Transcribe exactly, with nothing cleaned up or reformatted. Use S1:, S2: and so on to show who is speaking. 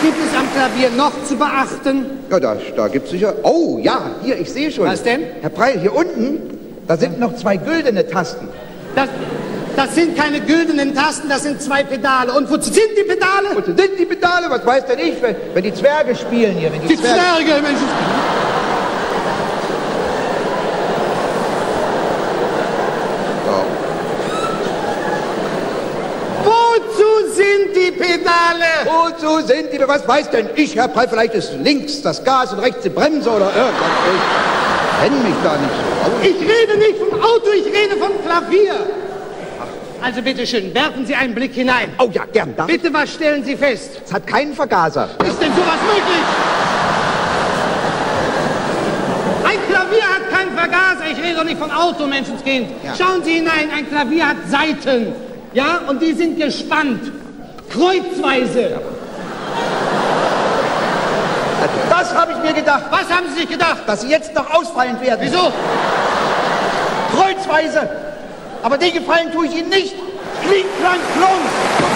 S1: gibt es am Klavier noch zu beachten?
S2: Ja, da, da gibt's sicher... Oh, ja, hier, ich sehe schon.
S1: Was denn?
S2: Herr Preil, hier unten, da sind noch zwei güldene Tasten.
S1: Das, das sind keine güldenen Tasten, das sind zwei Pedale. Und wozu sind die Pedale?
S2: Wozu sind die Pedale? Was weiß denn ich, wenn, wenn die Zwerge spielen hier? Wenn die,
S1: Die Zwerge, Mensch. Wozu sind die Pedale?
S2: Wozu sind die? Was weiß denn ich, Herr Preil? Vielleicht ist links das Gas und rechts die Bremse oder irgendwas. Ich kenne mich da nicht so aus.
S1: Ich rede nicht vom Auto, ich rede vom Klavier. Also bitteschön, werfen Sie einen Blick hinein.
S2: Oh ja, gern. Darf
S1: Bitte, was stellen Sie fest?
S2: Es hat keinen Vergaser.
S1: Ist denn sowas möglich? Ein Klavier hat keinen Vergaser. Ich rede doch nicht vom Auto, Menschenskind.
S2: Ja.
S1: Schauen Sie hinein, ein Klavier hat Saiten. Ja, und die sind gespannt. Kreuzweise.
S2: Das habe ich mir gedacht,
S1: Was haben Sie sich gedacht?
S2: dass sie jetzt noch ausfallend werden.
S1: Wieso?
S2: Kreuzweise. Aber den Gefallen tue ich Ihnen nicht. Klick, klang, klong.